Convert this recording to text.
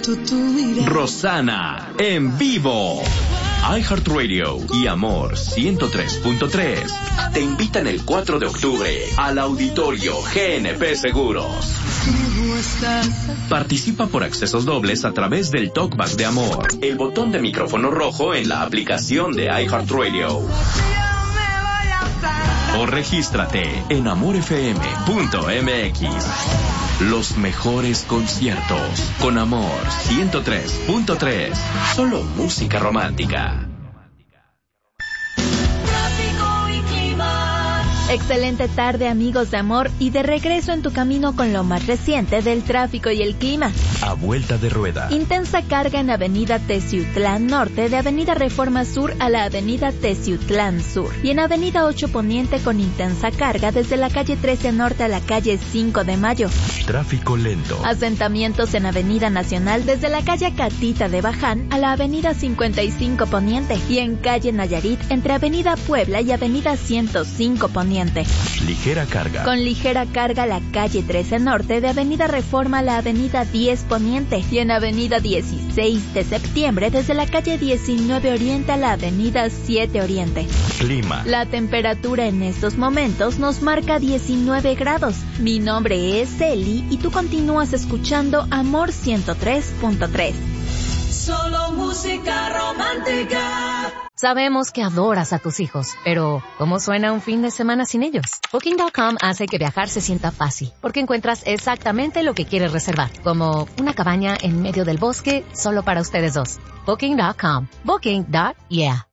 siento tu mirada. Rosana, en vivo. iHeartRadio y Amor 103.3 te invitan el 4 de octubre al Auditorio GNP Seguros. Participa por accesos dobles a través del Talkback de Amor, el botón de micrófono rojo en la aplicación de iHeartRadio. O regístrate en amorfm.mx. Los mejores conciertos con Amor 103.3. Solo música romántica. Excelente tarde, amigos de Amor, y de regreso en tu camino con lo más reciente del tráfico y el clima. A vuelta de rueda. Intensa carga en Avenida Teciutlán Norte, de Avenida Reforma Sur a la Avenida Teciutlán Sur. Y en Avenida 8 Poniente con intensa carga desde la calle 13 Norte a la calle 5 de Mayo. Tráfico lento. Asentamientos en Avenida Nacional desde la calle Catita de Baján a la Avenida 55 Poniente. Y en calle Nayarit entre Avenida Puebla y Avenida 105 Poniente. Ligera carga. Con ligera carga la calle 13 Norte de Avenida Reforma a la Avenida 10 Poniente y en Avenida 16 de Septiembre desde la calle 19 Oriente a la Avenida 7 Oriente. Clima. La temperatura en estos momentos nos marca 19 grados. Mi nombre es Eli y tú continúas escuchando Amor 103.3. Solo música romántica. Sabemos que adoras a tus hijos, pero ¿cómo suena un fin de semana sin ellos? Booking.com hace que viajar se sienta fácil, porque encuentras exactamente lo que quieres reservar, como una cabaña en medio del bosque solo para ustedes dos. Booking.com. Booking.yeah.